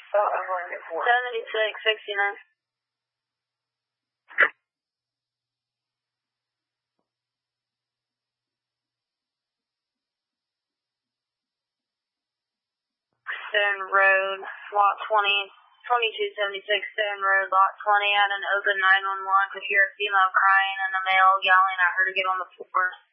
7669. Stone Road, lot 2276 Stone Road, lot 20 at an open 911 could hear a female crying and a male yelling at her to get on the floor.